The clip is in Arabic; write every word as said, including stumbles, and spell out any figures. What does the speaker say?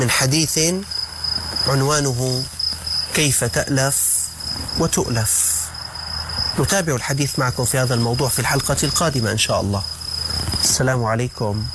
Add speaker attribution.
Speaker 1: من حديث عنوانه كيف تألف وتؤلف. نتابع الحديث معكم في هذا الموضوع في الحلقة القادمة إن شاء الله. السلام عليكم.